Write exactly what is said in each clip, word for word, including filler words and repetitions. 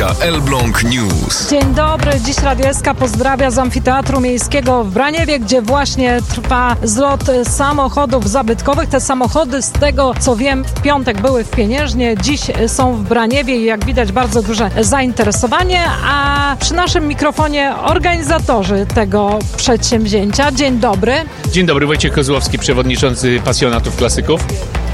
Elbląg News. Dzień dobry, dziś Radio S K pozdrawia z Amfiteatru Miejskiego w Braniewie, gdzie właśnie trwa zlot samochodów zabytkowych. Te samochody, z tego co wiem, w piątek były w Pieniężnie, dziś są w Braniewie i jak widać bardzo duże zainteresowanie, a przy naszym mikrofonie organizatorzy tego przedsięwzięcia. Dzień dobry. Dzień dobry, Wojciech Kozłowski, przewodniczący pasjonatów klasyków.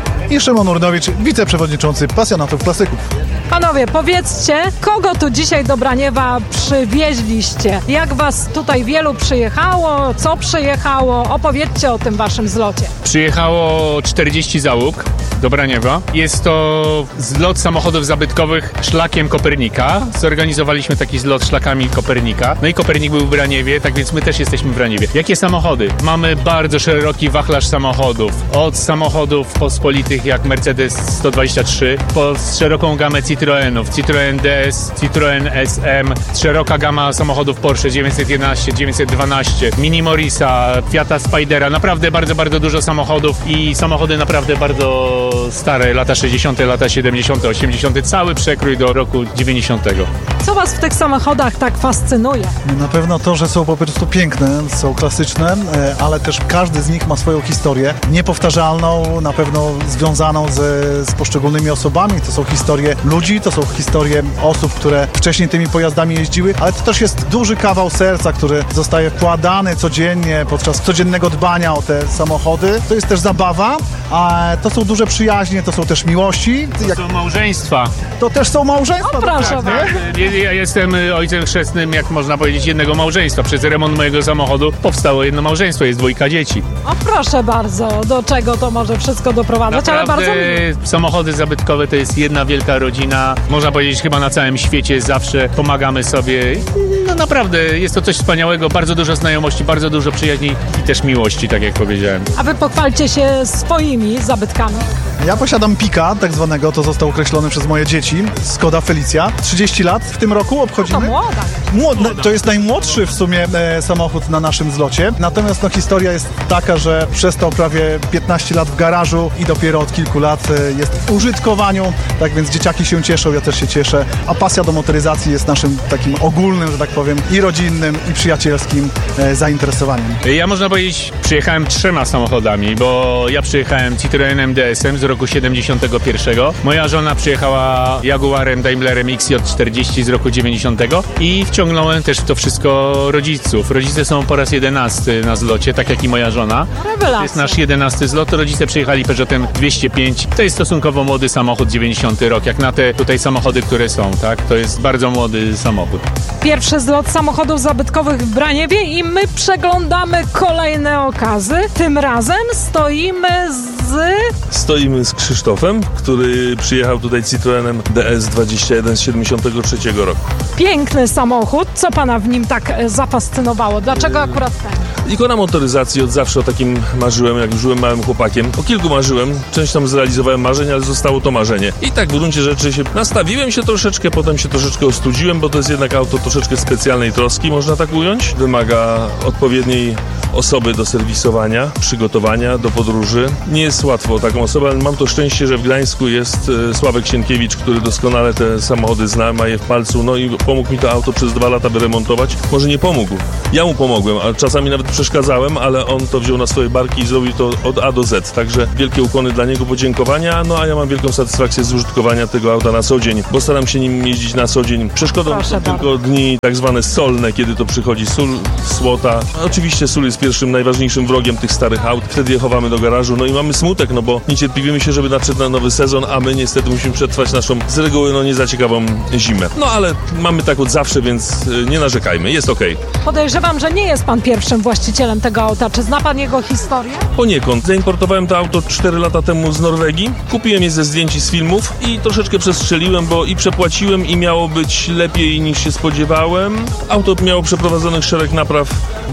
I Szymon Urnowicz, wiceprzewodniczący pasjonatów klasyków. Panowie, powiedzcie, kogo tu dzisiaj do Braniewa przywieźliście? Jak was tutaj wielu przyjechało? Co przyjechało? Opowiedzcie o tym waszym zlocie. Przyjechało czterdzieści załóg do Braniewa. Jest to zlot samochodów zabytkowych szlakiem Kopernika. Zorganizowaliśmy taki zlot szlakami Kopernika. No i Kopernik był w Braniewie, tak więc my też jesteśmy w Braniewie. Jakie samochody? Mamy bardzo szeroki wachlarz samochodów. Od samochodów pospolitych jak Mercedes sto dwadzieścia trzy, po szeroką gamę Citroenów, Citroen D S, Citroen S M, szeroka gama samochodów Porsche dziewięćset jedenaście, dziewięćset dwanaście, Mini Morrisa, Fiata Spidera. Naprawdę bardzo, bardzo dużo samochodów i samochody naprawdę bardzo stare, lata sześćdziesiąte, lata siedemdziesiąte, osiemdziesiąte, cały przekrój do roku dziewięćdziesiątego. Co was w tych samochodach tak fascynuje? Na pewno to, że są po prostu piękne, są klasyczne, ale też każdy z nich ma swoją historię, niepowtarzalną, na pewno związaną z, z poszczególnymi osobami. To są historie ludzi, to są historie osób, które wcześniej tymi pojazdami jeździły, ale to też jest duży kawał serca, który zostaje wkładany codziennie podczas codziennego dbania o te samochody. To jest też zabawa, a to są duże przyjaźnie, to są też miłości. To Jak... są małżeństwa. To też są małżeństwa. O, proszę, tak, tak. Ja jestem ojcem chrzestnym, jak można powiedzieć, jednego małżeństwa. Przez remont mojego samochodu powstało jedno małżeństwo, jest dwójka dzieci. O, proszę bardzo, do czego to może wszystko doprowadzać, Naprawdę, ale bardzo miło. Samochody zabytkowe to jest jedna wielka rodzina. Można powiedzieć, chyba na całym świecie zawsze pomagamy sobie. No naprawdę, jest to coś wspaniałego, bardzo dużo znajomości, bardzo dużo przyjaźni i też miłości, tak jak powiedziałem. A wy pochwalcie się swoimi zabytkami. Ja posiadam Pika, tak zwanego, to został określony przez moje dzieci, Skoda Felicia. trzydzieści lat w tym roku obchodzimy. To młoda. Młod, to jest najmłodszy w sumie e, samochód na naszym zlocie. Natomiast no, historia jest taka, że przestał prawie piętnaście lat w garażu i dopiero od kilku lat e, jest w użytkowaniu. Tak więc dzieciaki się cieszą, ja też się cieszę. A pasja do motoryzacji jest naszym takim ogólnym, że tak powiem, i rodzinnym, i przyjacielskim e, zainteresowaniem. Ja można powiedzieć, przyjechałem trzema samochodami, bo ja przyjechałem Citroenem D S M z roku siedemdziesiątego pierwszego. Moja żona przyjechała Jaguarem Daimlerem X J czterdzieści z roku dziewięćdziesiątego i wciągnąłem też w to wszystko rodziców. Rodzice są po raz jedenasty na zlocie, tak jak i moja żona. Rewelacja. To jest nasz jedenasty zlot. Rodzice przyjechali Peugeotem dwieście pięć. To jest stosunkowo młody samochód, dziewięćdziesiąty rok, jak na te tutaj samochody, które są, tak? To jest bardzo młody samochód. Pierwszy zlot samochodów zabytkowych w Braniewie i my przeglądamy kolejne okazy. Tym razem stoimy z... Stoimy z Krzysztofem, który przyjechał tutaj Citroenem D S dwadzieścia jeden z siedemdziesiątego trzeciego roku. Piękny samochód. Co pana w nim tak zafascynowało? Dlaczego akurat ten? Ikona motoryzacji, od zawsze o takim marzyłem, jak już byłem małym chłopakiem. O kilku marzyłem, część tam zrealizowałem marzeń, ale zostało to marzenie. I tak w gruncie rzeczy się nastawiłem się troszeczkę, potem się troszeczkę ostudziłem, bo to jest jednak auto troszeczkę specjalnej troski, można tak ująć. Wymaga odpowiedniej osoby do serwisowania, przygotowania do podróży. Nie jest łatwo o taką osobę, ale mam to szczęście, że w Gdańsku jest Sławek Sienkiewicz, który doskonale te samochody zna, ma je w palcu, no i pomógł mi to auto przez dwa lata wyremontować. Może nie pomógł, ja mu pomogłem, a czasami nawet przeszkadzałem, ale on to wziął na swoje barki i zrobił to od A do Z. Także wielkie ukłony dla niego, podziękowania, no a ja mam wielką satysfakcję z użytkowania tego auta na co dzień, bo staram się nim jeździć na co dzień. Przeszkodą Proszę są tylko bardzo. dni tak zwane solne, kiedy to przychodzi sól, słota. Oczywiście sól jest pierwszym, najważniejszym wrogiem tych starych aut. Wtedy je chowamy do garażu, no i mamy smutek, no bo niecierpliwimy się, żeby nadszedł na nowy sezon, a my niestety musimy przetrwać naszą z reguły no nie za ciekawą zimę. No ale mamy tak od zawsze, więc nie narzekajmy, jest okej. Podejrzewam, że nie jest pan pierwszym właścicielem tego auta. Czy zna pan jego historię? Poniekąd. Zaimportowałem to auto cztery lata temu z Norwegii. Kupiłem je ze zdjęć i z filmów i troszeczkę przestrzeliłem, bo i przepłaciłem i miało być lepiej niż się spodziewałem. Auto miało przeprowadzonych szereg napraw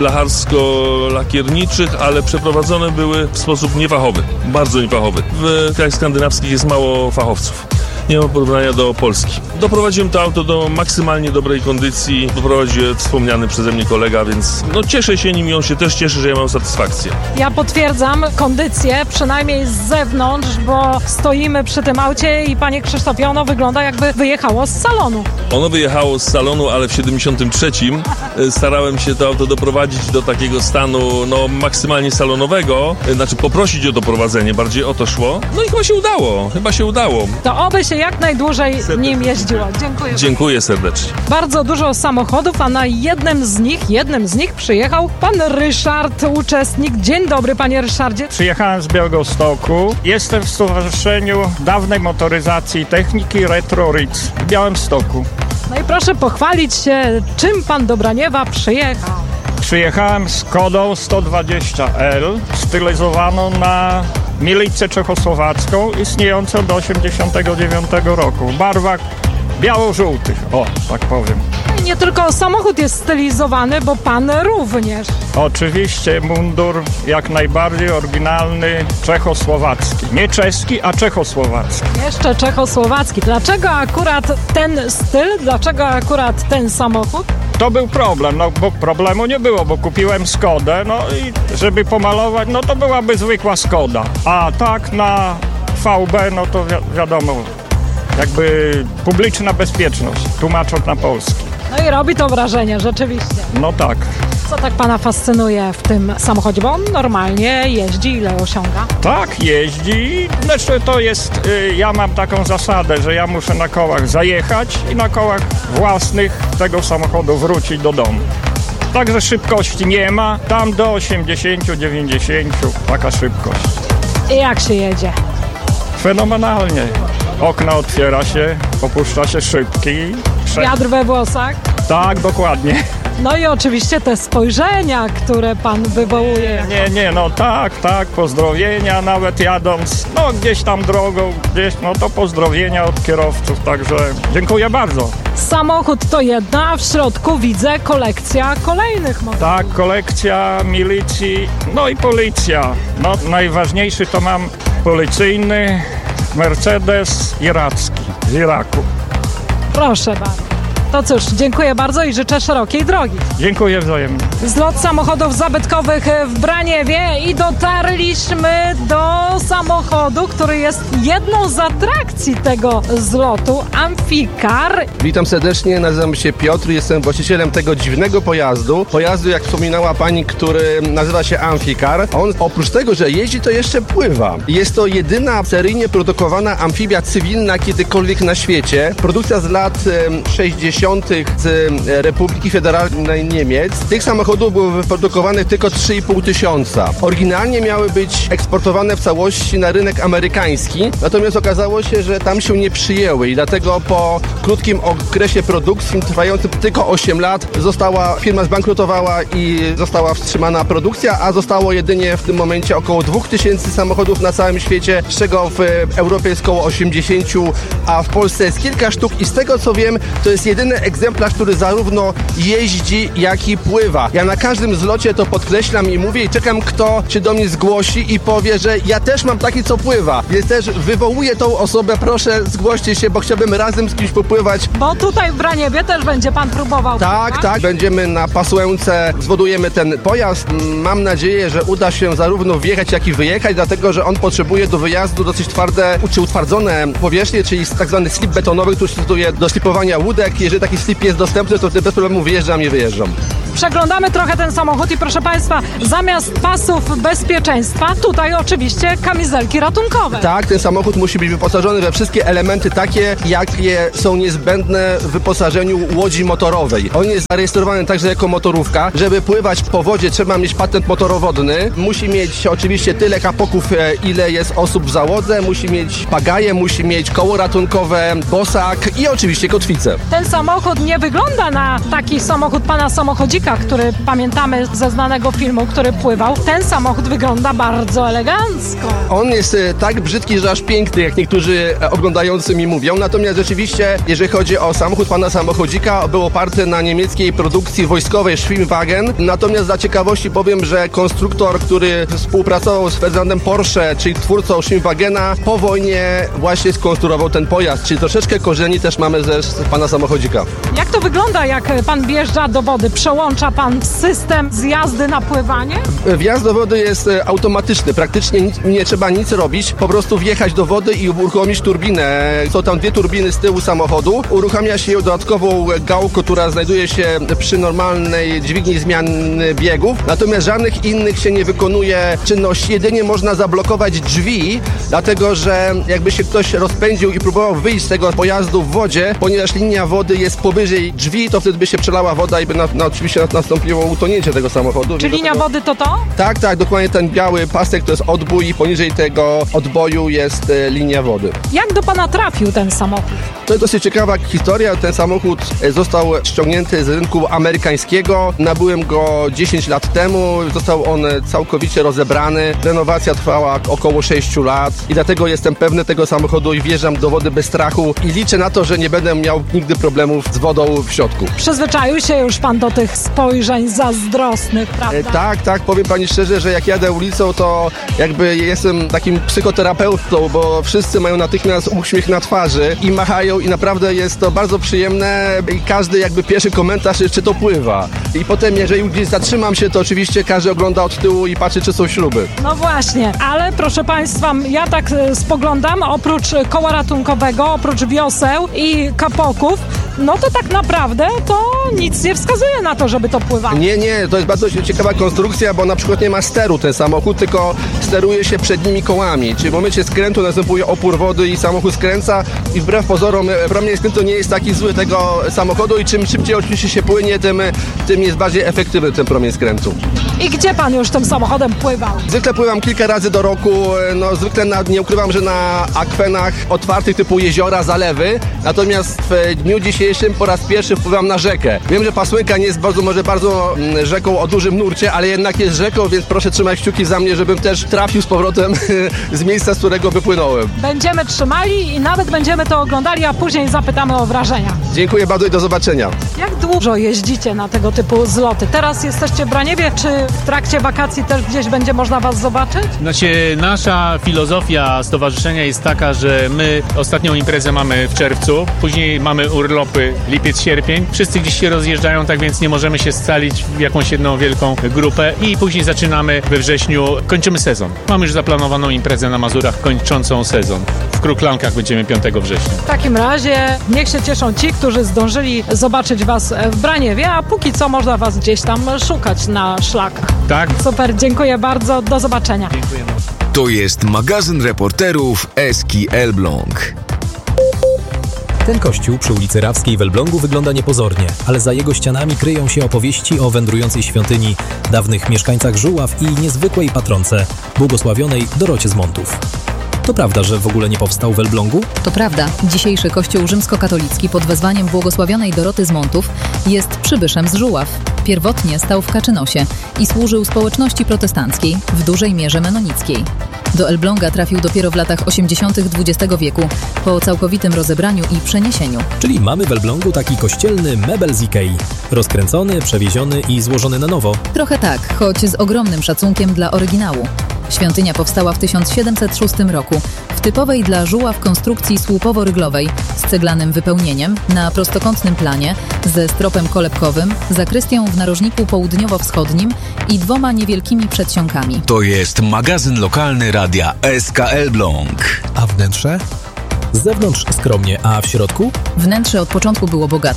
blacharsko-lakierniczych, ale przeprowadzone były w sposób niefachowy. Bardzo niefachowy. W krajach skandynawskich jest mało fachowców. nie ma porównania do Polski. Doprowadziłem to auto do maksymalnie dobrej kondycji, doprowadził wspomniany przeze mnie kolega, więc no cieszę się nim i on się też cieszy, że ja mam satysfakcję. Ja potwierdzam kondycję, przynajmniej z zewnątrz, bo stoimy przy tym aucie i panie Krzysztofie, ono wygląda jakby wyjechało z salonu. Ono wyjechało z salonu, ale w siedemdziesiątym trzecim starałem się to auto doprowadzić do takiego stanu no maksymalnie salonowego, znaczy poprosić o doprowadzenie, bardziej o to szło. No i chyba się udało, chyba się udało. To oby się jak najdłużej nim jeździło. Dziękuję. Dziękuję serdecznie. Bardzo dużo samochodów, a na jednym z nich, jednym z nich przyjechał pan Ryszard, uczestnik. Dzień dobry, panie Ryszardzie. Przyjechałem z Białegostoku. Jestem w Stowarzyszeniu Dawnej Motoryzacji i Techniki Retro Ritz w Białymstoku. No i proszę pochwalić się, czym pan do Braniewa przyjechał. Przyjechałem z Kodą sto dwadzieścia L, stylizowaną na milicję czechosłowacką, istniejącą do osiemdziesiątego dziewiątego roku. W barwach biało-żółtych, o, tak powiem. I nie tylko samochód jest stylizowany, bo pan również. Oczywiście mundur jak najbardziej oryginalny czechosłowacki. Nie czeski, a czechosłowacki. Jeszcze czechosłowacki. Dlaczego akurat ten styl? Dlaczego akurat ten samochód? To był problem, no bo problemu nie było, bo kupiłem Skodę, no i żeby pomalować, no to byłaby zwykła Skoda. A tak na V B, no to wi- wiadomo, jakby publiczna bezpieczność, tłumacząc na polski. No i robi to wrażenie, rzeczywiście. No tak. Co tak pana fascynuje w tym samochodzie? Bo on normalnie jeździ, ile osiąga? Tak, jeździ. Znaczy to jest, y, ja mam taką zasadę, że ja muszę na kołach zajechać i na kołach własnych tego samochodu wrócić do domu. Także szybkości nie ma, tam do osiemdziesiąt dziewięćdziesiąt taka szybkość. I jak się jedzie? Fenomenalnie. Okno otwiera się, opuszcza się szybki. Prze- Wiatr we włosach? Tak, dokładnie. No i oczywiście te spojrzenia, które pan wywołuje. Nie, nie, no tak, tak, pozdrowienia nawet jadąc, no gdzieś tam drogą, gdzieś, no to pozdrowienia od kierowców, także dziękuję bardzo. Samochód to jedna, a w środku widzę kolekcja kolejnych modelów. Tak, kolekcja milicji, no i policja. No najważniejszy to mam policyjny Mercedes iracki z Iraku. Proszę bardzo. To cóż, dziękuję bardzo i życzę szerokiej drogi. Dziękuję wzajemnie. Zlot samochodów zabytkowych w Braniewie i dotarliśmy do samochodu, który jest jedną z atrakcji tego zlotu, Amficar. Witam serdecznie, nazywam się Piotr, jestem właścicielem tego dziwnego pojazdu. Pojazdu, jak wspominała pani, który nazywa się Amficar. On oprócz tego, że jeździ, to jeszcze pływa. Jest to jedyna seryjnie produkowana amfibia cywilna kiedykolwiek na świecie. Produkcja z lat sześćdziesiątych z Republiki Federalnej Niemiec. Tych samochodów było wyprodukowanych tylko trzy i pół tysiąca. Oryginalnie miały być eksportowane w całości na rynek amerykański, natomiast okazało się, że tam się nie przyjęły i dlatego po krótkim okresie produkcji, trwającym tylko osiem lat, została, firma zbankrutowała i została wstrzymana produkcja, a zostało jedynie w tym momencie około dwóch tysięcy samochodów na całym świecie, z czego w Europie jest około osiemdziesięciu, a w Polsce jest kilka sztuk i z tego co wiem, to jest jedyny egzemplarz, który zarówno jeździ, jak i pływa. Ja na każdym zlocie to podkreślam i mówię i czekam, kto się do mnie zgłosi i powie, że ja też mam taki, co pływa. Więc też wywołuję tą osobę, proszę zgłoście się, bo chciałbym razem z kimś popływać. Bo tutaj w Braniewie też będzie pan próbował. Tak, tak, tak. Będziemy na Pasłęce, zwodujemy ten pojazd. Mam nadzieję, że uda się zarówno wjechać, jak i wyjechać, dlatego, że on potrzebuje do wyjazdu dosyć twarde, czy utwardzone powierzchnie, czyli tak zwany slip betonowy, który stosuje do slipowania łódek. Jeżeli taki slip jest dostępny, to wtedy bez problemu wyjeżdżam i wyjeżdżam. Przeglądamy trochę ten samochód i proszę państwa, zamiast pasów bezpieczeństwa, tutaj oczywiście kamizelki ratunkowe. Tak, ten samochód musi być wyposażony we wszystkie elementy takie, jakie są niezbędne w wyposażeniu łodzi motorowej. On jest zarejestrowany także jako motorówka. Żeby pływać po wodzie, trzeba mieć patent motorowodny. Musi mieć oczywiście tyle kapoków, ile jest osób w załodze. Musi mieć pagaje, musi mieć koło ratunkowe, bosak i oczywiście kotwicę. Ten samochód samochód nie wygląda na taki samochód pana samochodzika, który pamiętamy ze znanego filmu, który pływał. Ten samochód wygląda bardzo elegancko. On jest e, tak brzydki, że aż piękny, jak niektórzy e, oglądający mi mówią. Natomiast rzeczywiście, jeżeli chodzi o samochód pana samochodzika, był oparty na niemieckiej produkcji wojskowej Schwimmwagen. Natomiast dla ciekawości powiem, że konstruktor, który współpracował z Ferdynandem Porsche, czyli twórcą Schwimmwagena, po wojnie właśnie skonstruował ten pojazd. Czyli troszeczkę korzeni też mamy ze z pana samochodzika. Jak to wygląda, jak pan wjeżdża do wody? Przełącza pan system z jazdy na pływanie? Wjazd do wody jest e, automatyczny. Praktycznie nic, nie trzeba nic robić. Po prostu wjechać do wody i uruchomić turbinę. Są tam dwie turbiny z tyłu samochodu. Uruchamia się dodatkową gałkę, która znajduje się przy normalnej dźwigni zmiany biegów. Natomiast żadnych innych się nie wykonuje czynności. Jedynie można zablokować drzwi, dlatego że jakby się ktoś rozpędził i próbował wyjść z tego pojazdu w wodzie, ponieważ linia wody jest powyżej drzwi, to wtedy by się przelała woda i by na, na, oczywiście nastąpiło utonięcie tego samochodu. Czy linia tego... wody to to? Tak, tak, dokładnie ten biały pasek to jest odbój i poniżej tego odboju jest e, linia wody. Jak do pana trafił ten samochód? To jest dosyć ciekawa historia. Ten samochód e, został ściągnięty z rynku amerykańskiego. Nabyłem go dziesięć lat temu. Został on całkowicie rozebrany. Renowacja trwała około sześć lat i dlatego jestem pewny tego samochodu i wjeżdżam do wody bez strachu i liczę na to, że nie będę miał nigdy problemów z wodą w środku. Przyzwyczaił się już pan do tych spojrzeń zazdrosnych, prawda? E, tak, tak, powiem pani szczerze, że jak jadę ulicą, to jakby jestem takim psychoterapeutą, bo wszyscy mają natychmiast uśmiech na twarzy i machają i naprawdę jest to bardzo przyjemne i każdy jakby pierwszy komentarz jest, czy to pływa. I potem, jeżeli gdzieś zatrzymam się, to oczywiście każdy ogląda od tyłu i patrzy, czy są śruby. No właśnie, ale proszę państwa, ja tak e, spoglądam, oprócz koła ratunkowego, oprócz wioseł i kapoków, no to tak naprawdę to nic nie wskazuje na to, żeby to pływało. Nie, nie, to jest bardzo ciekawa konstrukcja, bo na przykład nie ma steru ten samochód, tylko steruje się przednimi kołami. Czyli w momencie skrętu następuje opór wody i samochód skręca i wbrew pozorom promień skrętu nie jest taki zły tego samochodu i czym szybciej oczywiście się płynie, tym, tym jest bardziej efektywny ten promień skrętu. I gdzie pan już tym samochodem pływał? Zwykle pływam kilka razy do roku, no zwykle na, nie ukrywam, że na akwenach otwartych typu jeziora, zalewy, natomiast w dniu dzisiejszym po raz pierwszy wpływam na rzekę. Wiem, że Pasłynka nie jest bardzo, może bardzo rzeką o dużym nurcie, ale jednak jest rzeką, więc proszę trzymać kciuki za mnie, żebym też trafił z powrotem z miejsca, z którego wypłynąłem. Będziemy trzymali i nawet będziemy to oglądali, a później zapytamy o wrażenia. Dziękuję bardzo i do zobaczenia. Jak dużo jeździcie na tego typu zloty? Teraz jesteście w Braniewie, czy w trakcie wakacji też gdzieś będzie można was zobaczyć? Znaczy, nasza filozofia stowarzyszenia jest taka, że my ostatnią imprezę mamy w czerwcu, później mamy urlopy lipiec, sierpień. Wszyscy gdzieś się rozjeżdżają, tak więc nie możemy się scalić w jakąś jedną wielką grupę i później zaczynamy we wrześniu, kończymy sezon. Mamy już zaplanowaną imprezę na Mazurach kończącą sezon. W Kruklankach będziemy piątego września. W takim razie niech się cieszą ci, którzy zdążyli zobaczyć was w Braniewie, a póki co można was gdzieś tam szukać na szlakach. Tak? Super, dziękuję bardzo, do zobaczenia. Dziękujemy. To jest magazyn reporterów Eski Elbląg. Ten kościół przy ulicy Rawskiej w Elblągu wygląda niepozornie, ale za jego ścianami kryją się opowieści o wędrującej świątyni, dawnych mieszkańcach Żuław i niezwykłej patronce, błogosławionej Dorocie z Montów. To prawda, że w ogóle nie powstał w Elblągu? To prawda. Dzisiejszy kościół rzymskokatolicki pod wezwaniem błogosławionej Doroty z Montów jest przybyszem z Żuław. Pierwotnie stał w Kaczynosie i służył społeczności protestanckiej, w dużej mierze menonickiej. Do Elbląga trafił dopiero w latach osiemdziesiątych dwudziestego wieku, po całkowitym rozebraniu i przeniesieniu. Czyli mamy w Elblągu taki kościelny mebel z Ikei. Rozkręcony, przewieziony i złożony na nowo. Trochę tak, choć z ogromnym szacunkiem dla oryginału. Świątynia powstała w tysiąc siedemset szóstym roku w typowej dla Żuław konstrukcji słupowo-ryglowej z ceglanym wypełnieniem na prostokątnym planie, ze stropem kolebkowym, zakrystią w narożniku południowo-wschodnim i dwoma niewielkimi przedsionkami. To jest magazyn lokalny radia S K Elbląg. A wnętrze? Z zewnątrz skromnie, a w środku? Wnętrze od początku było bogate.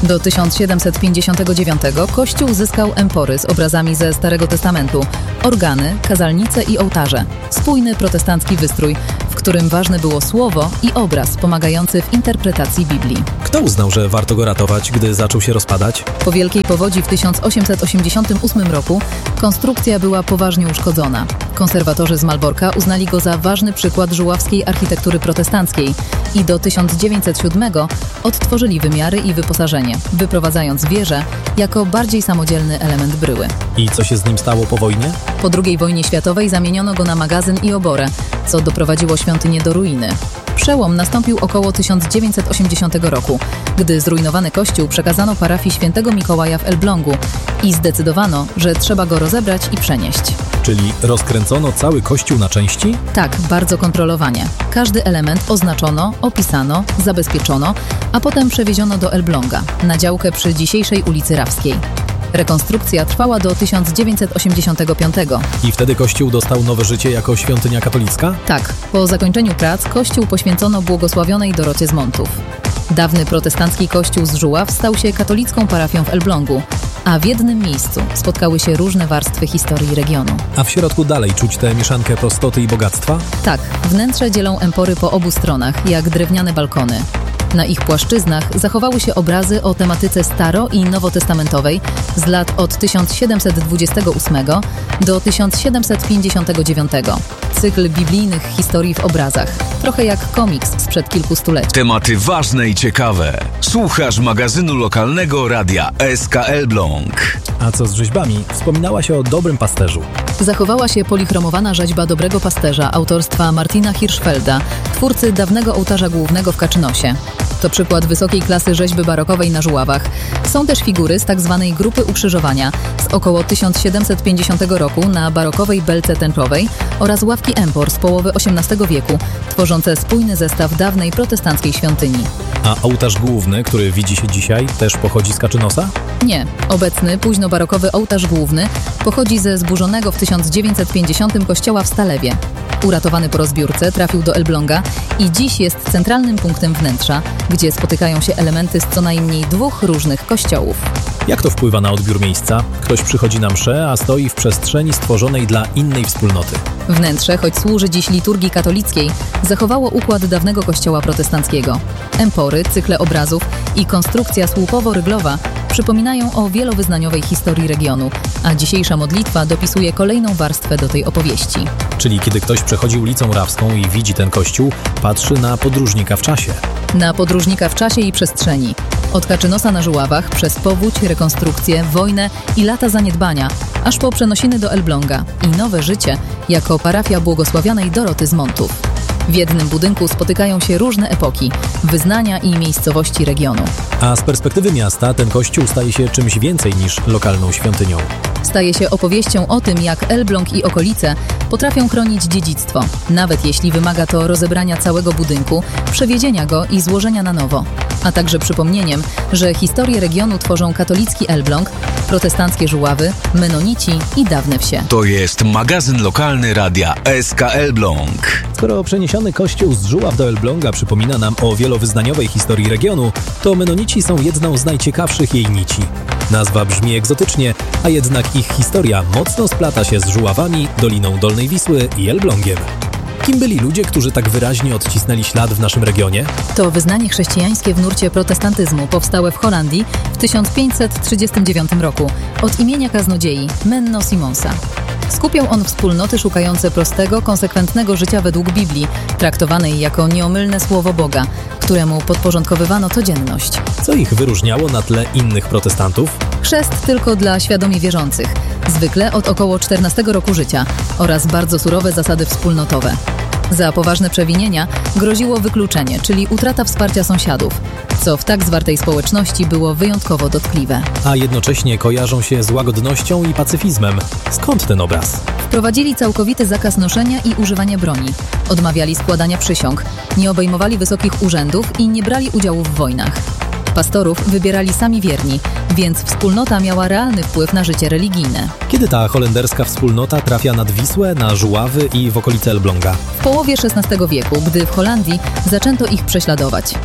Do tysiąc siedemset pięćdziesiątego dziewiątego Kościół zyskał empory z obrazami ze Starego Testamentu, organy, kazalnice i ołtarze. Spójny protestancki wystrój, w którym ważne było słowo i obraz pomagający w interpretacji Biblii. Kto uznał, że warto go ratować, gdy zaczął się rozpadać? Po Wielkiej Powodzi w tysiąc osiemset osiemdziesiątym ósmym roku konstrukcja była poważnie uszkodzona. Konserwatorzy z Malborka uznali go za ważny przykład żuławskiej architektury protestanckiej i do tysiąc dziewięćset siódmego odtworzyli wymiary i wyposażenie, wyprowadzając wieżę jako bardziej samodzielny element bryły. I co się z nim stało po wojnie? Po drugiej wojnie światowej zamieniono go na magazyn i oborę, co doprowadziło świątynię do ruiny. Przełom nastąpił około tysiąc dziewięćset osiemdziesiątego roku, gdy zrujnowany kościół przekazano parafii Świętego Mikołaja w Elblągu i zdecydowano, że trzeba go rozebrać i przenieść. Czyli rozkręcono cały kościół na części? Tak, bardzo kontrolowanie. Każdy element oznaczono, opisano, zabezpieczono, a potem przewieziono do Elbląga, na działkę przy dzisiejszej ulicy Rawskiej. Rekonstrukcja trwała do tysiąc dziewięćset osiemdziesiątego piątego. I wtedy kościół dostał nowe życie jako świątynia katolicka? Tak. Po zakończeniu prac kościół poświęcono błogosławionej Dorocie z Montów. Dawny protestancki kościół z Żuław stał się katolicką parafią w Elblągu, a w jednym miejscu spotkały się różne warstwy historii regionu. A w środku dalej czuć tę mieszankę prostoty i bogactwa? Tak. Wnętrze dzielą empory po obu stronach, jak drewniane balkony. Na ich płaszczyznach zachowały się obrazy o tematyce staro- i nowotestamentowej z lat od tysiąc siedemset dwudziestego ósmego do tysiąc siedemset pięćdziesiątego dziewiątego. Cykl biblijnych historii w obrazach. Trochę jak komiks sprzed kilku stuleci. Tematy ważne i ciekawe. Słuchasz magazynu lokalnego radia S K Elbląg. A co z rzeźbami? Wspominała się o Dobrym Pasterzu. Zachowała się polichromowana rzeźba Dobrego Pasterza autorstwa Martina Hirschfelda, twórcy dawnego ołtarza głównego w Kaczynosie. To przykład wysokiej klasy rzeźby barokowej na Żuławach. Są też figury z tak zwanej grupy ukrzyżowania z około tysiąc siedemset pięćdziesiątego roku na barokowej belce tęczowej oraz ławki empor z połowy osiemnastego wieku, tworzące spójny zestaw dawnej protestanckiej świątyni. A ołtarz główny, który widzi się dzisiaj, też pochodzi z Kaczynosa? Nie. Obecny, późnobarokowy ołtarz główny pochodzi ze zburzonego w tysiąc dziewięćset pięćdziesiątym kościoła w Stalewie. Uratowany po rozbiórce trafił do Elbląga i dziś jest centralnym punktem wnętrza, gdzie spotykają się elementy z co najmniej dwóch różnych kościołów. Jak to wpływa na odbiór miejsca? Ktoś przychodzi na mszę, a stoi w przestrzeni stworzonej dla innej wspólnoty. Wnętrze, choć służy dziś liturgii katolickiej, zachowało układ dawnego kościoła protestanckiego. Empory, cykle obrazów i konstrukcja słupowo-ryglowa przypominają o wielowyznaniowej historii regionu, a dzisiejsza modlitwa dopisuje kolejną warstwę do tej opowieści. Czyli kiedy ktoś przechodzi ulicą Rawską i widzi ten kościół, patrzy na podróżnika w czasie. Na podróżnika w czasie i przestrzeni. Od Kaczynosa na Żuławach, przez powódź, rekonstrukcję, wojnę i lata zaniedbania, aż po przenosiny do Elbląga i nowe życie jako parafia błogosławionej Doroty z Montów. W jednym budynku spotykają się różne epoki, wyznania i miejscowości regionu. A z perspektywy miasta ten kościół staje się czymś więcej niż lokalną świątynią. Staje się opowieścią o tym, jak Elbląg i okolice potrafią chronić dziedzictwo, nawet jeśli wymaga to rozebrania całego budynku, przewiezienia go i złożenia na nowo. A także przypomnieniem, że historię regionu tworzą katolicki Elbląg, protestanckie Żuławy, menonici i dawne wsie. To jest magazyn lokalny radia S K Elbląg. Skoro przeniesiony kościół z Żuław do Elbląga przypomina nam o wielowyznaniowej historii regionu, to menonici są jedną z najciekawszych jej nici. Nazwa brzmi egzotycznie, a jednak ich historia mocno splata się z Żuławami, Doliną Dolnej Wisły i Elblągiem. Kim byli ludzie, którzy tak wyraźnie odcisnęli ślad w naszym regionie? To wyznanie chrześcijańskie w nurcie protestantyzmu powstałe w Holandii w tysiąc pięćset trzydziestym dziewiątym roku od imienia kaznodziei Menno Simonsa. Skupiał on wspólnoty szukające prostego, konsekwentnego życia według Biblii, traktowanej jako nieomylne słowo Boga, któremu podporządkowywano codzienność. Co ich wyróżniało na tle innych protestantów? Chrzest tylko dla świadomie wierzących, zwykle od około czternastego roku życia, oraz bardzo surowe zasady wspólnotowe. Za poważne przewinienia groziło wykluczenie, czyli utrata wsparcia sąsiadów, co w tak zwartej społeczności było wyjątkowo dotkliwe. A jednocześnie kojarzą się z łagodnością i pacyfizmem. Skąd ten obraz? Wprowadzili całkowity zakaz noszenia i używania broni, odmawiali składania przysiąg, nie obejmowali wysokich urzędów i nie brali udziału w wojnach. Pastorów wybierali sami wierni, więc wspólnota miała realny wpływ na życie religijne. Kiedy ta holenderska wspólnota trafia nad Wisłę, na Żuławy i w okolice Elbląga? W połowie szesnastego wieku, gdy w Holandii zaczęto ich prześladować.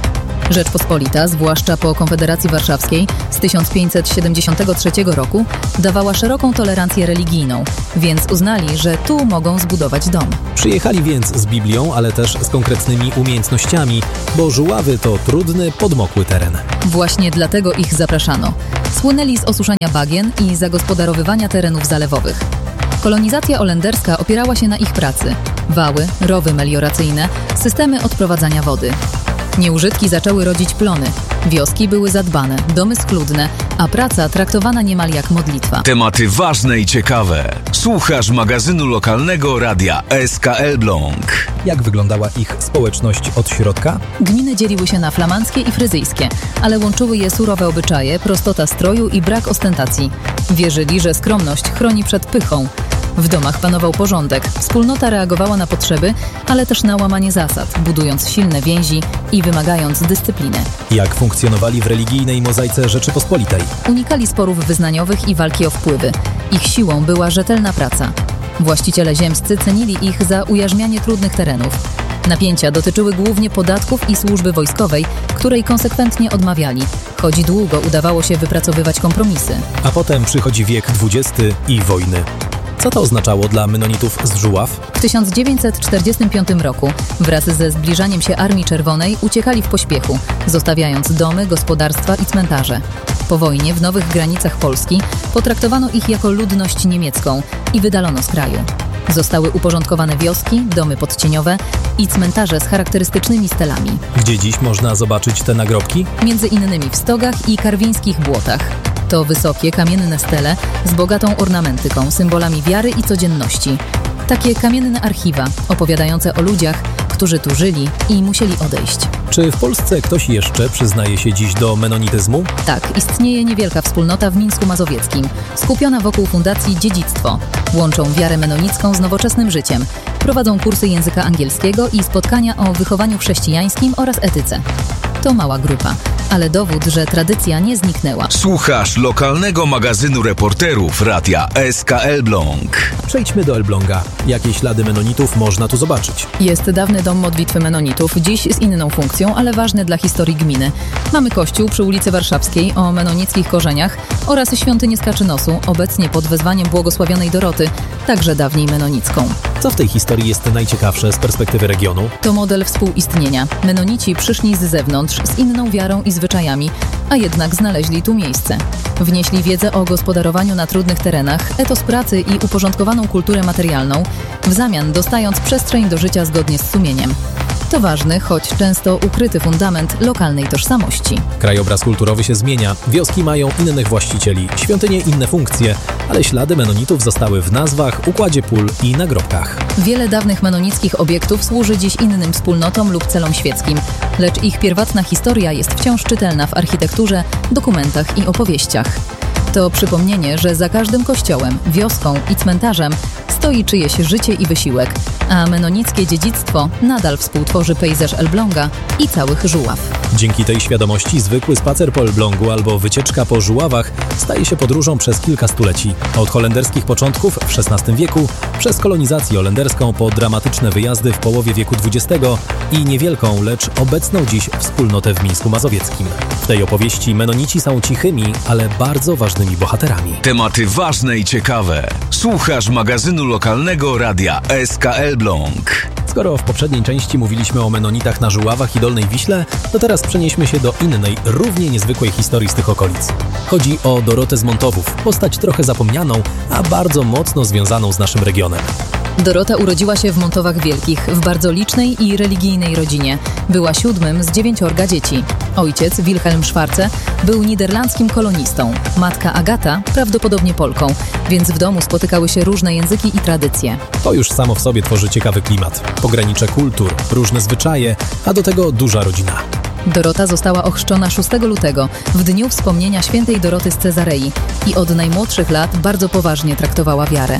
Rzeczpospolita, zwłaszcza po Konfederacji Warszawskiej z tysiąc pięćset siedemdziesiątego trzeciego roku, dawała szeroką tolerancję religijną, więc uznali, że tu mogą zbudować dom. Przyjechali więc z Biblią, ale też z konkretnymi umiejętnościami, bo Żuławy to trudny, podmokły teren. Właśnie dlatego ich zapraszano. Słynęli z osuszania bagien i zagospodarowywania terenów zalewowych. Kolonizacja holenderska opierała się na ich pracy. Wały, rowy melioracyjne, systemy odprowadzania wody. Nieużytki zaczęły rodzić plony. Wioski były zadbane, domy schludne, a praca traktowana niemal jak modlitwa. Tematy ważne i ciekawe. Słuchasz magazynu lokalnego radia S K Elbląg. Jak wyglądała ich społeczność od środka? Gminy dzieliły się na flamandzkie i fryzyjskie, ale łączyły je surowe obyczaje, prostota stroju i brak ostentacji. Wierzyli, że skromność chroni przed pychą. W domach panował porządek, wspólnota reagowała na potrzeby, ale też na łamanie zasad, budując silne więzi i wymagając dyscypliny. Jak funkcjonowali w religijnej mozaice Rzeczypospolitej? Unikali sporów wyznaniowych i walki o wpływy. Ich siłą była rzetelna praca. Właściciele ziemscy cenili ich za ujarzmianie trudnych terenów. Napięcia dotyczyły głównie podatków i służby wojskowej, której konsekwentnie odmawiali, choć długo udawało się wypracowywać kompromisy. A potem przychodzi wiek dwudziesty i wojny. Co to oznaczało dla menonitów z Żuław? W tysiąc dziewięćset czterdziestym piątym roku wraz ze zbliżaniem się Armii Czerwonej uciekali w pośpiechu, zostawiając domy, gospodarstwa i cmentarze. Po wojnie w nowych granicach Polski potraktowano ich jako ludność niemiecką i wydalono z kraju. Zostały uporządkowane wioski, domy podcieniowe i cmentarze z charakterystycznymi stelami. Gdzie dziś można zobaczyć te nagrobki? Między innymi w Stogach i Karwińskich Błotach. To wysokie, kamienne stele z bogatą ornamentyką, symbolami wiary i codzienności. Takie kamienne archiwa opowiadające o ludziach, którzy tu żyli i musieli odejść. Czy w Polsce ktoś jeszcze przyznaje się dziś do menonityzmu? Tak, istnieje niewielka wspólnota w Mińsku Mazowieckim, skupiona wokół Fundacji Dziedzictwo. Łączą wiarę menonicką z nowoczesnym życiem. Prowadzą kursy języka angielskiego i spotkania o wychowaniu chrześcijańskim oraz etyce. To mała grupa, ale dowód, że tradycja nie zniknęła. Słuchasz lokalnego magazynu reporterów radia S K Elbląg. Przejdźmy do Elbląga. Jakie ślady menonitów można tu zobaczyć? Jest dawny dom modlitwy menonitów, dziś z inną funkcją, ale ważny dla historii gminy. Mamy kościół przy ulicy Warszawskiej o menonickich korzeniach oraz świątynię Skaczynosu, obecnie pod wezwaniem błogosławionej Doroty, także dawniej menonicką. Co w tej historii jest najciekawsze z perspektywy regionu? To model współistnienia. Menonici przyszli z zewnątrz, z inną wiarą i zwyczajami, a jednak znaleźli tu miejsce. Wnieśli wiedzę o gospodarowaniu na trudnych terenach, etos pracy i uporządkowaną kulturę materialną, w zamian dostając przestrzeń do życia zgodnie z sumieniem. To ważny, choć często ukryty fundament lokalnej tożsamości. Krajobraz kulturowy się zmienia, wioski mają innych właścicieli, świątynie inne funkcje, ale ślady menonitów zostały w nazwach, układzie pól i nagrobkach. Wiele dawnych menonickich obiektów służy dziś innym wspólnotom lub celom świeckim, lecz ich pierwotna historia jest wciąż czytelna w architekturze, dokumentach i opowieściach. To przypomnienie, że za każdym kościołem, wioską i cmentarzem stoi czyjeś życie i wysiłek, a menonickie dziedzictwo nadal współtworzy pejzaż Elbląga i całych Żuław. Dzięki tej świadomości zwykły spacer po Elblągu albo wycieczka po Żuławach staje się podróżą przez kilka stuleci. Od holenderskich początków w szesnastym wieku, przez kolonizację holenderską po dramatyczne wyjazdy w połowie wieku dwudziestego i niewielką, lecz obecną dziś wspólnotę w Mińsku Mazowieckim. W tej opowieści menonici są cichymi, ale bardzo ważnymi bohaterami. Tematy ważne i ciekawe. Słuchasz magazynu lokalnego radia S K Elbląg. Skoro w poprzedniej części mówiliśmy o menonitach na Żuławach i Dolnej Wiśle, to teraz przenieśmy się do innej, równie niezwykłej historii z tych okolic. Chodzi o Dorotę z Montowów, postać trochę zapomnianą, a bardzo mocno związaną z naszym regionem. Dorota urodziła się w Montowach Wielkich, w bardzo licznej i religijnej rodzinie. Była siódmym z dziewięciorga dzieci. Ojciec, Wilhelm Schwarze, był niderlandzkim kolonistą. Matka Agata, prawdopodobnie Polką, więc w domu spotykały się różne języki i tradycje. To już samo w sobie tworzy ciekawy klimat. Pogranicze kultur, różne zwyczaje, a do tego duża rodzina. Dorota została ochrzczona szóstego lutego, w dniu wspomnienia świętej Doroty z Cezarei i od najmłodszych lat bardzo poważnie traktowała wiarę.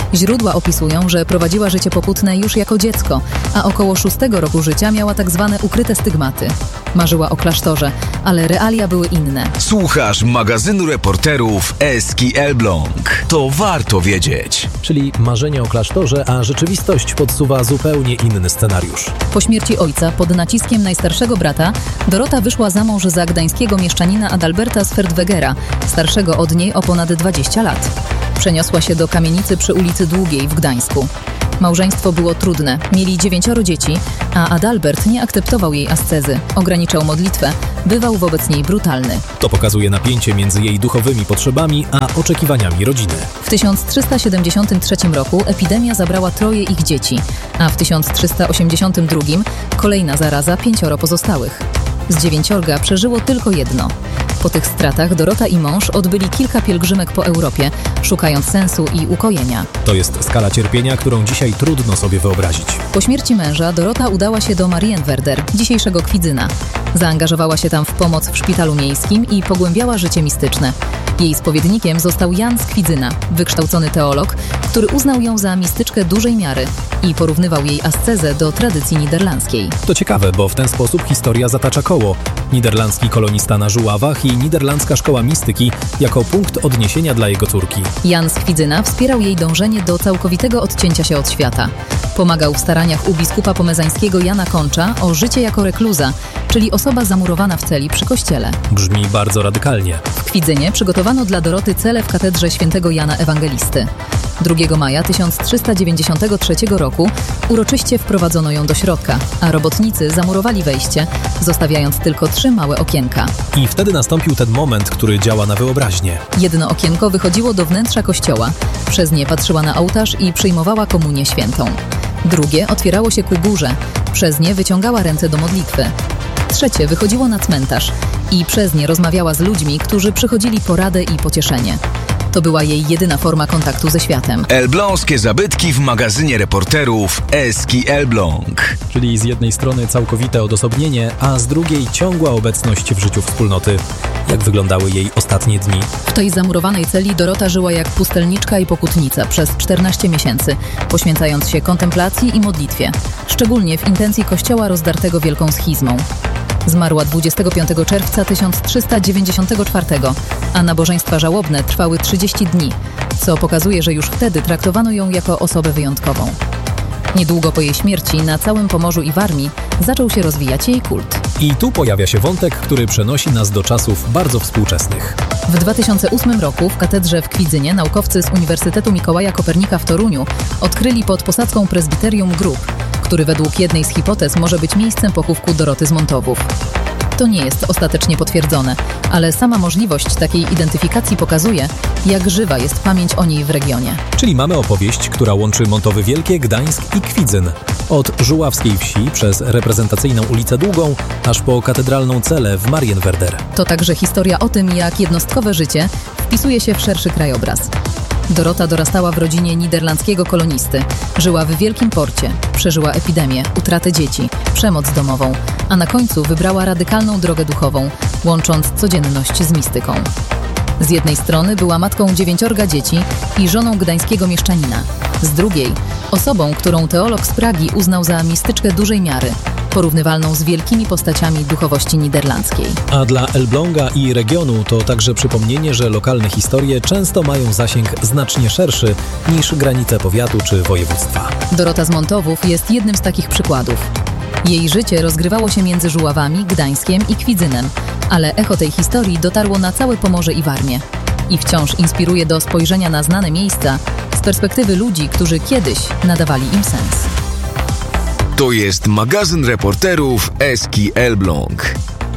Źródła opisują, że prowadziła życie poputne już jako dziecko, a około szóstego roku życia miała tak zwane ukryte stygmaty. Marzyła o klasztorze, ale realia były inne. Słuchasz magazynu reporterów Eski Elbląg. To warto wiedzieć. Czyli marzenie o klasztorze, a rzeczywistość podsuwa zupełnie inny scenariusz. Po śmierci ojca, pod naciskiem najstarszego brata, Dorota wyszła za mąż za gdańskiego mieszczanina Adalberta z Ferdwegera, starszego od niej o ponad dwadzieścia lat. Przeniosła się do kamienicy przy ulicy Długiej w Gdańsku. Małżeństwo było trudne, mieli dziewięcioro dzieci, a Adalbert nie akceptował jej ascezy, ograniczał modlitwę, bywał wobec niej brutalny. To pokazuje napięcie między jej duchowymi potrzebami a oczekiwaniami rodziny. W tysiąc trzysta siedemdziesiątym trzecim roku epidemia zabrała troje ich dzieci, a w tysiąc trzysta osiemdziesiątym drugim kolejna zaraza pięcioro pozostałych. Z dziewięciorga przeżyło tylko jedno. Po tych stratach Dorota i mąż odbyli kilka pielgrzymek po Europie, szukając sensu i ukojenia. To jest skala cierpienia, którą dzisiaj trudno sobie wyobrazić. Po śmierci męża Dorota udała się do Marienwerder, dzisiejszego Kwidzyna. Zaangażowała się tam w pomoc w szpitalu miejskim i pogłębiała życie mistyczne. Jej spowiednikiem został Jan z Kwidzyna, wykształcony teolog, który uznał ją za mistyczkę dużej miary i porównywał jej ascezę do tradycji niderlandzkiej. To ciekawe, bo w ten sposób historia zatacza koło. Niderlandzki kolonista na Żuławach i niderlandzka szkoła mistyki jako punkt odniesienia dla jego córki. Jan z Kwidzyna wspierał jej dążenie do całkowitego odcięcia się od świata. Pomagał w staraniach u biskupa pomezańskiego Jana Koncza o życie jako rekluza, czyli osoba zamurowana w celi przy kościele. Brzmi bardzo radykalnie. W Kwidzynie przygotowano dla Doroty celę w katedrze świętego Jana Ewangelisty. drugiego maja tysiąc trzysta dziewięćdziesiątego trzeciego roku uroczyście wprowadzono ją do środka, a robotnicy zamurowali wejście, zostawiając tylko trzy małe okienka. I wtedy nastąpił ten moment, który działa na wyobraźnię. Jedno okienko wychodziło do wnętrza kościoła, przez nie patrzyła na ołtarz i przyjmowała komunię świętą. Drugie otwierało się ku górze, przez nie wyciągała ręce do modlitwy. Trzecie wychodziło na cmentarz i przez nie rozmawiała z ludźmi, którzy przychodzili po radę i pocieszenie. To była jej jedyna forma kontaktu ze światem. Elbląskie zabytki w magazynie reporterów Eski Elbląg. Czyli z jednej strony całkowite odosobnienie, a z drugiej ciągła obecność w życiu wspólnoty. Jak wyglądały jej ostatnie dni? W tej zamurowanej celi Dorota żyła jak pustelniczka i pokutnica przez czternaście miesięcy, poświęcając się kontemplacji i modlitwie, szczególnie w intencji kościoła rozdartego wielką schizmą. Zmarła dwudziestego piątego czerwca tysiąc trzysta dziewięćdziesiątego czwartego, a nabożeństwa żałobne trwały trzydzieści dni, co pokazuje, że już wtedy traktowano ją jako osobę wyjątkową. Niedługo po jej śmierci na całym Pomorzu i Warmii zaczął się rozwijać jej kult. I tu pojawia się wątek, który przenosi nas do czasów bardzo współczesnych. W dwa tysiące ósmym roku w katedrze w Kwidzynie naukowcy z Uniwersytetu Mikołaja Kopernika w Toruniu odkryli pod posadzką prezbiterium grób, który według jednej z hipotez może być miejscem pochówku Doroty z Montowów. To nie jest ostatecznie potwierdzone, ale sama możliwość takiej identyfikacji pokazuje, jak żywa jest pamięć o niej w regionie. Czyli mamy opowieść, która łączy Montowy Wielkie, Gdańsk i Kwidzyn. Od żuławskiej wsi przez reprezentacyjną ulicę Długą, aż po katedralną celę w Marienwerder. To także historia o tym, jak jednostkowe życie wpisuje się w szerszy krajobraz. Dorota dorastała w rodzinie niderlandzkiego kolonisty. Żyła w Wielkim Porcie, przeżyła epidemię, utratę dzieci, przemoc domową, a na końcu wybrała radykalną drogę duchową, łącząc codzienność z mistyką. Z jednej strony była matką dziewięciorga dzieci i żoną gdańskiego mieszczanina. Z drugiej osobą, którą teolog z Pragi uznał za mistyczkę dużej miary, porównywalną z wielkimi postaciami duchowości niderlandzkiej. A dla Elbląga i regionu to także przypomnienie, że lokalne historie często mają zasięg znacznie szerszy niż granice powiatu czy województwa. Dorota z Montowów jest jednym z takich przykładów. Jej życie rozgrywało się między Żuławami, Gdańskiem i Kwidzynem, ale echo tej historii dotarło na całe Pomorze i Warmię. I wciąż inspiruje do spojrzenia na znane miejsca z perspektywy ludzi, którzy kiedyś nadawali im sens. To jest magazyn reporterów Eski Elbląg.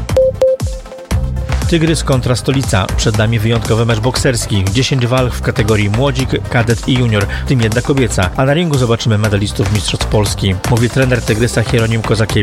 Tygrys kontra Stolica. Przed nami wyjątkowy mecz bokserski. dziesięć walk w kategorii młodzik, kadet i junior, w tym jedna kobieca. A na ringu zobaczymy medalistów mistrzostw Polski. Mówi trener Tygrysa Hieronim Kozakiewicz.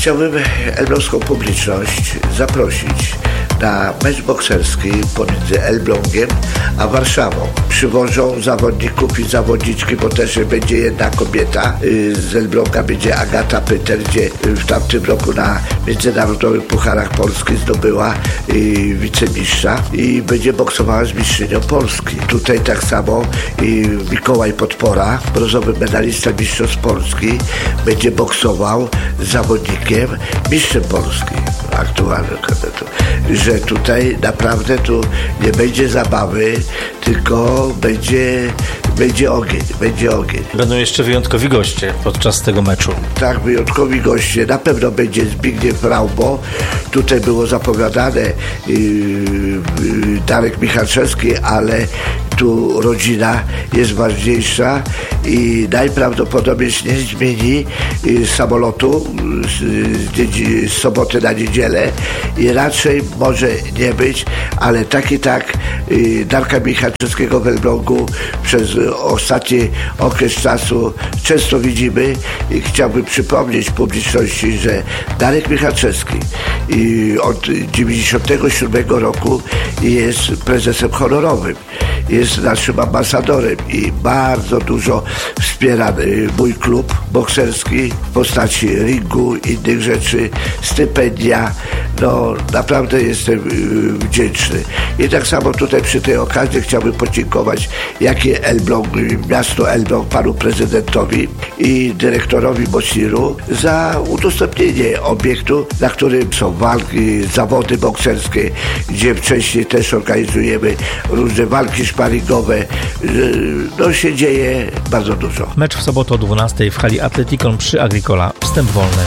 Chciałbym elbląską publiczność zaprosić na mecz bokserski pomiędzy Elblągiem a Warszawą. Przywożą zawodników i zawodniczki, bo też będzie jedna kobieta z Elbląga, będzie Agata Pyter, gdzie w tamtym roku na międzynarodowych pucharach Polski zdobyła wicemistrza i będzie boksowała z mistrzynią Polski. Tutaj tak samo Mikołaj Podpora, brązowy medalista mistrzostw Polski, będzie boksował z zawodnikiem mistrzem Polski aktualnym kadetu. Że tutaj naprawdę tu nie będzie zabawy, tylko będzie, będzie ogień, będzie ogień. Będą jeszcze wyjątkowi goście podczas tego meczu. Tak, wyjątkowi goście. Na pewno będzie Zbigniew Raubo. Tutaj było zapowiadane yy, yy, Darek Michalczewski, ale tu rodzina jest ważniejsza i najprawdopodobniej nie zmieni yy, samolotu z, z soboty na niedzielę i raczej może nie być, ale tak i tak yy, Darka Michalczewskiego w Elblągu przez ostatni okres czasu często widzimy i chciałbym przypomnieć publiczności, że Darek Michalczewski yy, od dziewięćdziesiątego siódmego roku jest prezesem honorowym, jest naszym ambasadorem i bardzo dużo wspiera mój klub bokserski w postaci ringu, innych rzeczy, stypendia. No naprawdę jestem wdzięczny. I tak samo tutaj przy tej okazji chciałbym podziękować jakie Elbląg, miasto Elbląg, panu prezydentowi i dyrektorowi Mosiru za udostępnienie obiektu, na którym są walki, zawody bokserskie, gdzie wcześniej też organizujemy różne walki sparingowe. No się dzieje bardzo dużo. Mecz w sobotę o dwunastej w hali Atletikon przy Agricola. Wstęp wolny.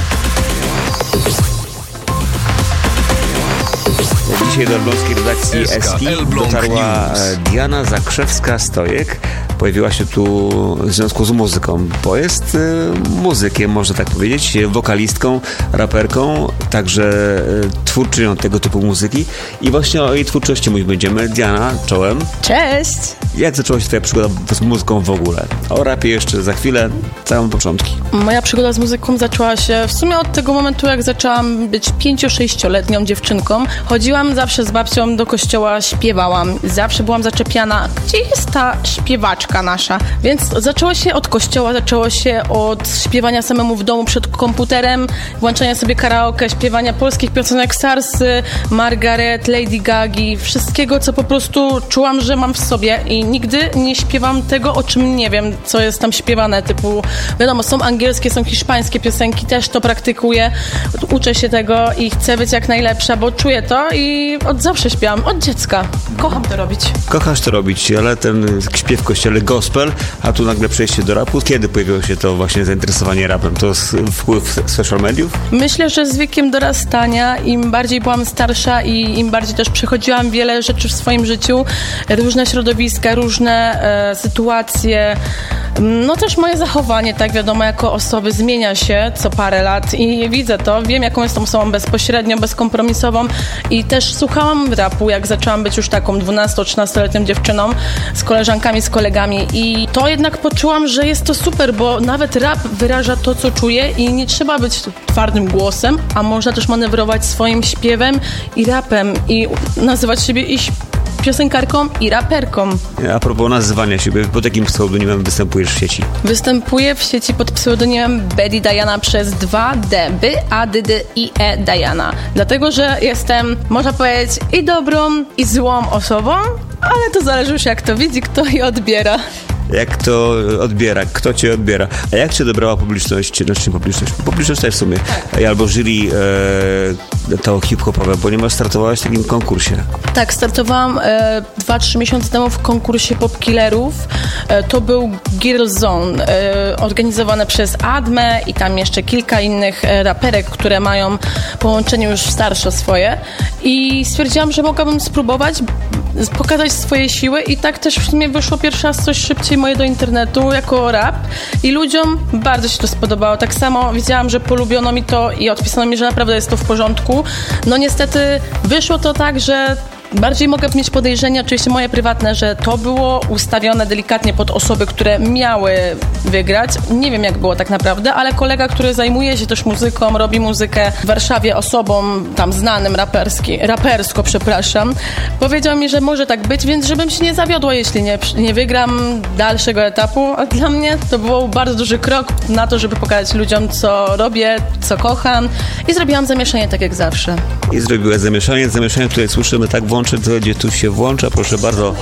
Dzisiaj do elbląskiej redakcji Eski dotarła Diana Zakrzewska-Stojek. Pojawiła się tu w związku z muzyką, bo jest y, muzykiem, można tak powiedzieć, wokalistką, raperką, także y, twórczynią tego typu muzyki i właśnie o jej twórczości mówić będziemy. Diana, czołem. Cześć! Jak zaczęła się twoja przygoda z muzyką w ogóle? O rapie jeszcze za chwilę, całe początki. Moja przygoda z muzyką zaczęła się w sumie od tego momentu, jak zaczęłam być pięcio-sześcioletnią dziewczynką. Chodziłam zawsze z babcią do kościoła, śpiewałam. Zawsze byłam zaczepiana, gdzie jest ta śpiewaczka nasza. Więc zaczęło się od kościoła, zaczęło się od śpiewania samemu w domu przed komputerem, włączania sobie karaoke, śpiewania polskich piosenek Sarsy, Margaret, Lady Gagi, wszystkiego, co po prostu czułam, że mam w sobie i nigdy nie śpiewam tego, o czym nie wiem, co jest tam śpiewane, typu, wiadomo, są angielskie, są hiszpańskie piosenki, też to praktykuję, uczę się tego i chcę być jak najlepsza, bo czuję to i od zawsze śpiewam, od dziecka. Kocham to robić. Kochasz to robić, ale ten śpiew w kościele gospel, a tu nagle przejście do rapu. Kiedy pojawiło się to właśnie zainteresowanie rapem? To wpływ social mediów? Myślę, że z wiekiem dorastania, im bardziej byłam starsza i im bardziej też przechodziłam wiele rzeczy w swoim życiu, różne środowiska, różne e, sytuacje, no też moje zachowanie, tak wiadomo, jako osoby zmienia się co parę lat i widzę to, wiem jaką jestem osobą bezpośrednią, bezkompromisową i też słuchałam rapu, jak zaczęłam być już taką dwunasto-trzynastoletnią dziewczyną z koleżankami, z kolegami i to jednak poczułam, że jest to super, bo nawet rap wyraża to, co czuję i nie trzeba być twardym głosem, a można też manewrować swoim śpiewem i rapem i nazywać siebie i piosenkarką i raperką. A propos nazywania siebie, pod jakim pseudonimem występujesz w sieci? Występuję w sieci pod pseudonimem Bedi Diana przez dwa D. B, A, D, D, I, E Diana. Dlatego, że jestem, można powiedzieć, i dobrą, i złą osobą, ale to zależy już jak to widzi, kto je odbiera. Jak to odbiera? Kto cię odbiera? A jak cię dobrała publiczność? Znaczy publiczność? Publiczność też w sumie. Tak. Albo jury e, to hip-hopowe, ponieważ startowałaś w takim konkursie. Tak, startowałam e, dwa trzy miesiące temu w konkursie Popkillerów. E, to był Girl Zone, e, organizowane przez Admę i tam jeszcze kilka innych e, raperek, które mają połączenie już starsze swoje. I stwierdziłam, że mogłabym spróbować pokazać swoje siły i tak też w sumie wyszło pierwszy raz coś szybciej moje do internetu jako rap i ludziom bardzo się to spodobało. Tak samo widziałam, że polubiono mi to i odpisano mi, że naprawdę jest to w porządku. No niestety wyszło to tak, że Bardziej mogę mieć podejrzenie, oczywiście moje prywatne, że to było ustawione delikatnie pod osoby, które miały wygrać. Nie wiem, jak było tak naprawdę, ale kolega, który zajmuje się też muzyką, robi muzykę w Warszawie osobom tam znanym raperski, rapersko, przepraszam, powiedział mi, że może tak być, więc żebym się nie zawiodła, jeśli nie, nie wygram dalszego etapu. A dla mnie to był bardzo duży krok na to, żeby pokazać ludziom, co robię, co kocham i zrobiłam zamieszanie tak jak zawsze. I zrobiła zamieszanie, zamieszanie, które słyszymy, tak włączę, to gdzie tu się włącza, proszę bardzo.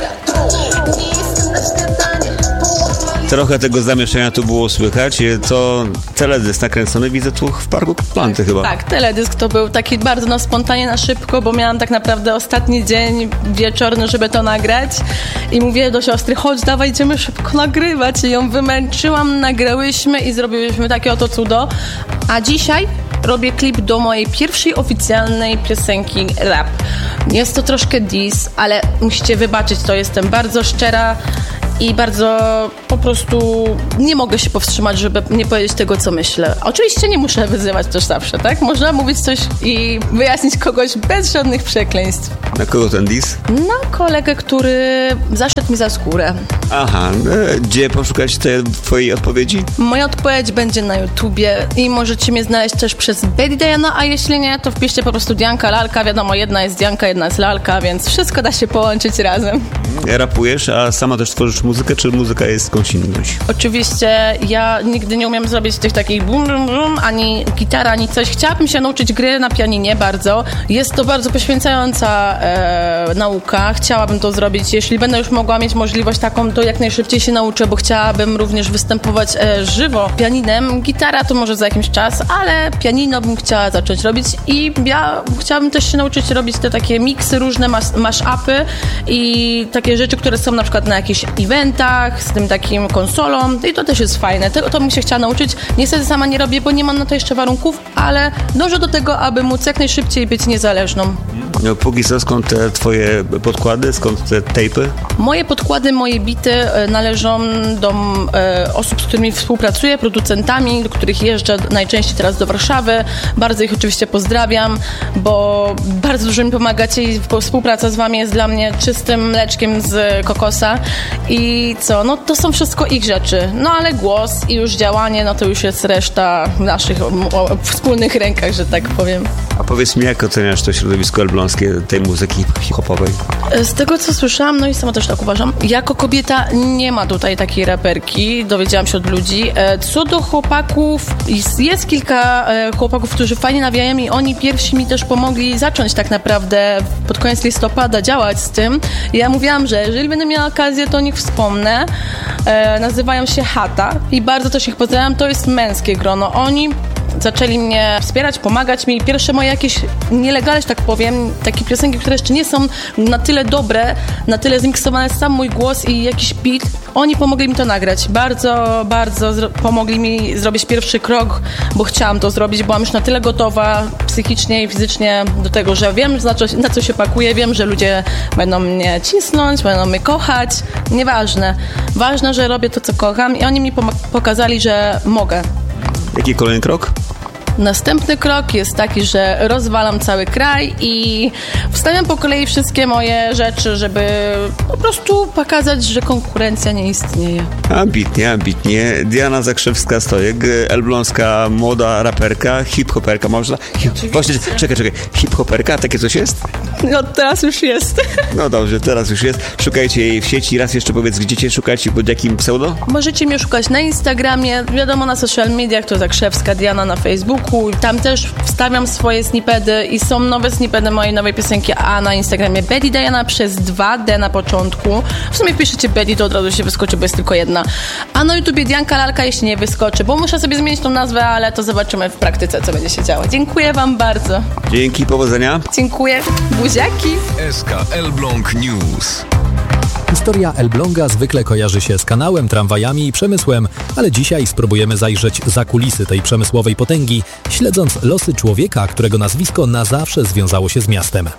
Trochę tego zamieszania tu było słychać. To teledysk nakręcony, widzę tu w Parku Planty chyba. Tak, teledysk to był taki bardzo na spontanie, na szybko, bo miałam tak naprawdę ostatni dzień wieczorny, żeby to nagrać i mówię do siostry, chodź, dawaj, idziemy szybko nagrywać. I ją wymęczyłam, nagrałyśmy i zrobiłyśmy takie oto cudo. A dzisiaj robię klip do mojej pierwszej oficjalnej piosenki rap. Jest to troszkę diss, ale musicie wybaczyć, to jestem bardzo szczera i bardzo po prostu nie mogę się powstrzymać, żeby nie powiedzieć tego, co myślę. Oczywiście nie muszę wyzywać też zawsze, tak? Można mówić coś i wyjaśnić kogoś bez żadnych przekleństw. Na kogo ten diss? Na kolegę, który zaszedł mi za skórę. Aha, gdzie poszukać tej twojej odpowiedzi? Moja odpowiedź będzie na YouTubie i możecie mnie znaleźć też przez Betty Diana, a jeśli nie, to wpiszcie po prostu Dianka, Lalka. Wiadomo, jedna jest Dianka, jedna jest Lalka, więc wszystko da się połączyć razem. Rapujesz, a sama też tworzysz muzykę, czy muzyka jest skądś inąć? Oczywiście ja nigdy nie umiem zrobić tych takich bum, bum, bum, ani gitara, ani coś. Chciałabym się nauczyć gry na pianinie bardzo. Jest to bardzo poświęcająca e, nauka. Chciałabym to zrobić. Jeśli będę już mogła mieć możliwość taką, to jak najszybciej się nauczę, bo chciałabym również występować e, żywo pianinem. Gitara to może za jakiś czas, ale pianino bym chciała zacząć robić i ja chciałabym też się nauczyć robić te takie miksy, różne mas- mash-upy i takie rzeczy, które są na przykład na jakichś eventach, z tym takim konsolą i to też jest fajne. To, to bym się chciała nauczyć. Niestety sama nie robię, bo nie mam na to jeszcze warunków, ale dążę do tego, aby móc jak najszybciej być niezależną. No, póki co, skąd te twoje podkłady, skąd te tejpy? Moje podkłady, moje bity należą do e, osób, z którymi współpracuję, producentami, do których jeżdżę najczęściej teraz do Warszawy. Bardzo ich oczywiście pozdrawiam, bo bardzo dużo mi pomagacie i współpraca z wami jest dla mnie czystym mleczkiem z kokosa. I co? No to są wszystko ich rzeczy. No ale głos i już działanie, no to już jest reszta w naszych o, o, wspólnych rękach, że tak powiem. A powiedz mi, jak oceniasz to środowisko elbląskie tej muzyki hip-hopowej? Z tego, co słyszałam, no i sama też tak uważam, jako kobieta nie ma tutaj takiej raperki, dowiedziałam się od ludzi. Co do chłopaków, jest, jest kilka chłopaków, którzy fajnie nawijają i oni pierwsi mi też pomogli zacząć tak naprawdę pod koniec listopada działać z tym. I ja mówiłam, że jeżeli będę miała okazję, to o nich wspomnę. E, nazywają się Hata i bardzo też ich pozdrawiam, to jest męskie grono. Oni zaczęli mnie wspierać, pomagać mi. Pierwsze moje jakieś nielegalne, że tak powiem, takie piosenki, które jeszcze nie są na tyle dobre, na tyle zmiksowane, sam mój głos i jakiś beat, oni pomogli mi to nagrać. Bardzo, bardzo zro- pomogli mi zrobić pierwszy krok, bo chciałam to zrobić. Byłam już na tyle gotowa psychicznie i fizycznie do tego, że wiem, na co, na co się pakuję, wiem, że ludzie będą mnie cisnąć, będą mnie kochać. Nieważne. Ważne, że robię to, co kocham i oni mi pom- pokazali, że mogę. Jaki kolejny krok? Następny krok jest taki, że rozwalam cały kraj i wstawiam po kolei wszystkie moje rzeczy, żeby po prostu pokazać, że konkurencja nie istnieje. Ambitnie, ambitnie. Diana Zakrzewska-Stojek, elbląska młoda raperka, hip-hoperka można? Hip- Właśnie, czekaj, czekaj. Hip-hoperka, takie coś jest? No teraz już jest. No dobrze, teraz już jest. Szukajcie jej w sieci. Raz jeszcze powiedz, gdzie cię szukać i pod jakim pseudo? Możecie mnie szukać na Instagramie, wiadomo, na social mediach, to Zakrzewska Diana na Facebooku. Tam też wstawiam swoje snippety i są nowe snippety mojej nowej piosenki, a na Instagramie Betty Diana przez dwa D na początku. W sumie wpiszecie Betty, to od razu się wyskoczy, bo jest tylko jedna. A na YouTubie Dianka Lalka, jeśli nie wyskoczy, bo muszę sobie zmienić tą nazwę, ale to zobaczymy w praktyce, co będzie się działo. Dziękuję wam bardzo. Dzięki, powodzenia. Dziękuję. Buziaki. S K Elbląg News. Historia Elbląga zwykle kojarzy się z kanałem, tramwajami i przemysłem, ale dzisiaj spróbujemy zajrzeć za kulisy tej przemysłowej potęgi, śledząc losy człowieka, którego nazwisko na zawsze związało się z miastem.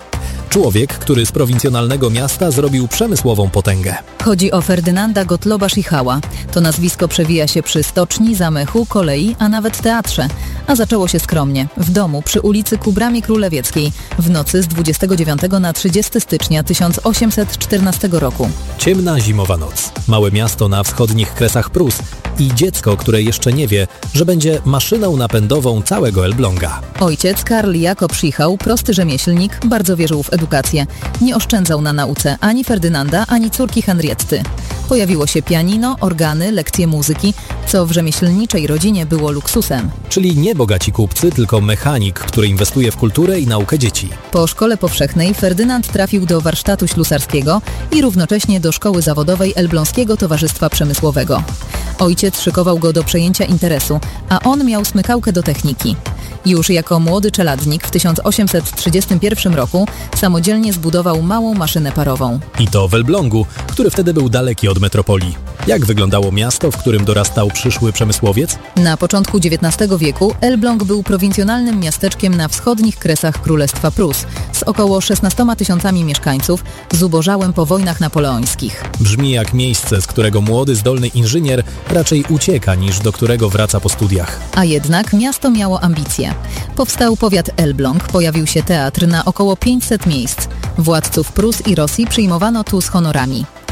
Człowiek, który z prowincjonalnego miasta zrobił przemysłową potęgę. Chodzi o Ferdynanda Gottloba Schichała. To nazwisko przewija się przy stoczni, zamechu, kolei, a nawet teatrze. A zaczęło się skromnie, w domu przy ulicy ku Bramie Królewieckiej, w nocy z dwudziestego dziewiątego na trzydziestego stycznia tysiąc osiemset czternastego roku. Ciemna zimowa noc. Małe miasto na wschodnich kresach Prus i dziecko, które jeszcze nie wie, że będzie maszyną napędową całego Elbląga. Ojciec Karl Jakob Schichał, prosty rzemieślnik, bardzo wierzył w edukację. Nie oszczędzał na nauce ani Ferdynanda, ani córki Henrietty. Pojawiło się pianino, organy, lekcje muzyki, co w rzemieślniczej rodzinie było luksusem. Czyli nie bogaci kupcy, tylko mechanik, który inwestuje w kulturę i naukę dzieci. Po szkole powszechnej Ferdynand trafił do warsztatu ślusarskiego i równocześnie do szkoły zawodowej Elbląskiego Towarzystwa Przemysłowego. Ojciec szykował go do przejęcia interesu, a on miał smykałkę do techniki. Już jako młody czeladnik w tysiąc osiemset trzydziestym pierwszym roku samodzielnie zbudował małą maszynę parową. I to w Elblągu, który wtedy był daleki od metropolii. Jak wyglądało miasto, w którym dorastał przyszły przemysłowiec? Na początku dziewiętnastego wieku Elbląg był prowincjonalnym miasteczkiem na wschodnich kresach Królestwa Prus z około szesnastoma tysiącami mieszkańców, zubożałym po wojnach napoleońskich. Brzmi jak miejsce, z którego młody, zdolny inżynier raczej ucieka, niż do którego wraca po studiach. A jednak miasto miało ambicje. Powstał powiat Elbląg, pojawił się teatr na około pięćset miejsc. Władców Prus i Rosji przyjmowano tu z honorami.